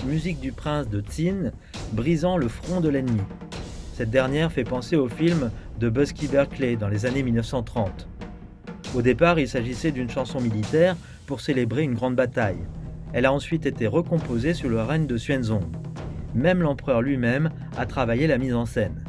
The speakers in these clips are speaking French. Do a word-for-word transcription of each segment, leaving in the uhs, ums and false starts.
Musique du prince de Tsin, brisant le front de l'ennemi. Cette dernière fait penser au film de Busby Berkeley dans les années mille neuf cent trente. Au départ, il s'agissait d'une chanson militaire pour célébrer une grande bataille. Elle a ensuite été recomposée sous le règne de Xuanzong. Même l'empereur lui-même a travaillé la mise en scène.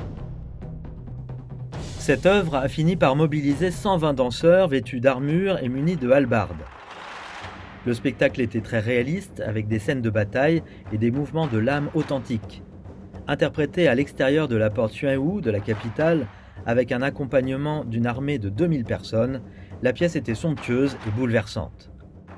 Cette œuvre a fini par mobiliser cent vingt danseurs vêtus d'armure et munis de hallebardes. Le spectacle était très réaliste, avec des scènes de bataille et des mouvements de lame authentiques. Interprété à l'extérieur de la porte Xuanwu de la capitale, avec un accompagnement d'une armée de deux mille personnes, la pièce était somptueuse et bouleversante.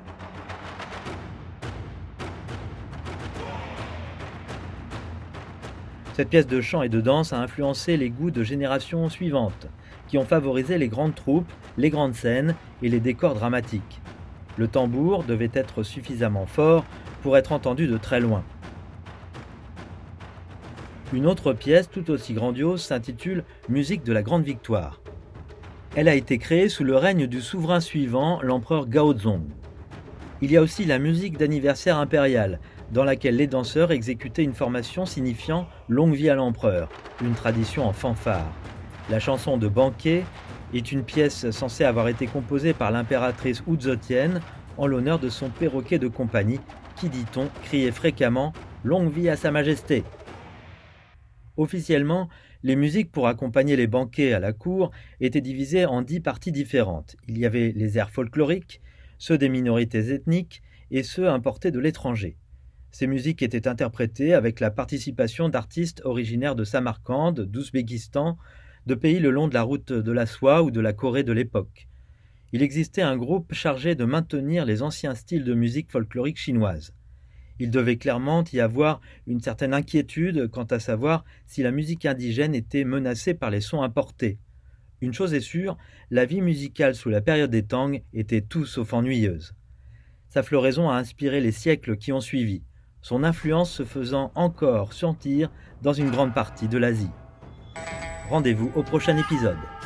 Cette pièce de chant et de danse a influencé les goûts de générations suivantes, qui ont favorisé les grandes troupes, les grandes scènes et les décors dramatiques. Le tambour devait être suffisamment fort pour être entendu de très loin. Une autre pièce tout aussi grandiose s'intitule « Musique de la Grande Victoire ». Elle a été créée sous le règne du souverain suivant, l'empereur Gaozong. Il y a aussi la musique d'anniversaire impériale, dans laquelle les danseurs exécutaient une formation signifiant « Longue vie à l'empereur », une tradition en fanfare. La chanson de banquet est une pièce censée avoir été composée par l'impératrice Wu Zetian en l'honneur de son perroquet de compagnie qui, dit-on, criait fréquemment « Longue vie à Sa Majesté ». Officiellement, les musiques pour accompagner les banquets à la cour étaient divisées en dix parties différentes. Il y avait les airs folkloriques, ceux des minorités ethniques et ceux importés de l'étranger. Ces musiques étaient interprétées avec la participation d'artistes originaires de Samarcande, d'Ouzbékistan, de pays le long de la route de la soie ou de la Corée de l'époque. Il existait un groupe chargé de maintenir les anciens styles de musique folklorique chinoise. Il devait clairement y avoir une certaine inquiétude quant à savoir si la musique indigène était menacée par les sons importés. Une chose est sûre, la vie musicale sous la période des Tang était tout sauf ennuyeuse. Sa floraison a inspiré les siècles qui ont suivi, son influence se faisant encore sentir dans une grande partie de l'Asie. Rendez-vous au prochain épisode.